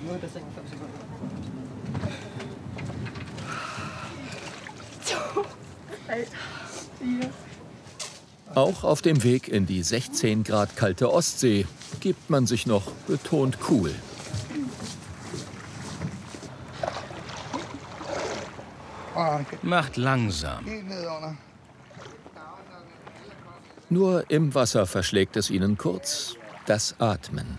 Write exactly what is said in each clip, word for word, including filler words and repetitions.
Auch auf dem Weg in die sechzehn Grad kalte Ostsee gibt man sich noch betont cool. Macht langsam. Nur im Wasser verschlägt es ihnen kurz das Atmen.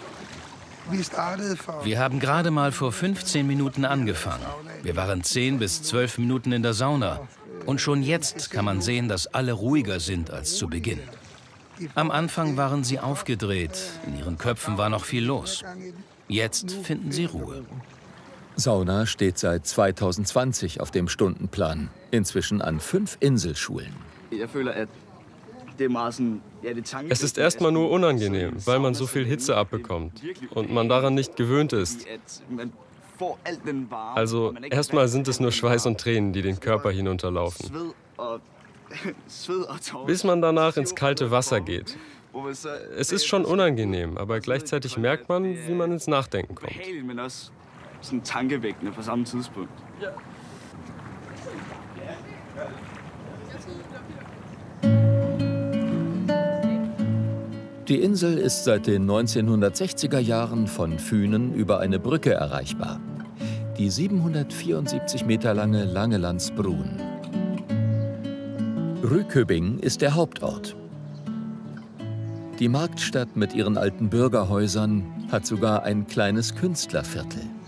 Wir haben gerade mal vor fünfzehn Minuten angefangen. Wir waren zehn bis zwölf Minuten in der Sauna. Und schon jetzt kann man sehen, dass alle ruhiger sind als zu Beginn. Am Anfang waren sie aufgedreht, in ihren Köpfen war noch viel los. Jetzt finden sie Ruhe. Sauna steht seit zweitausendzwanzig auf dem Stundenplan, inzwischen an fünf Inselschulen. Es ist erstmal nur unangenehm, weil man so viel Hitze abbekommt und man daran nicht gewöhnt ist. Also erstmal sind es nur Schweiß und Tränen, die den Körper hinunterlaufen. Bis man danach ins kalte Wasser geht. Es ist schon unangenehm, aber gleichzeitig merkt man, wie man ins Nachdenken kommt. Die Insel ist seit den neunzehnhundertsechziger Jahren von Fünen über eine Brücke erreichbar. Die siebenhundertvierundsiebzig Meter lange Langelandsbrun. Rüköbing ist der Hauptort. Die Marktstadt mit ihren alten Bürgerhäusern hat sogar ein kleines Künstlerviertel.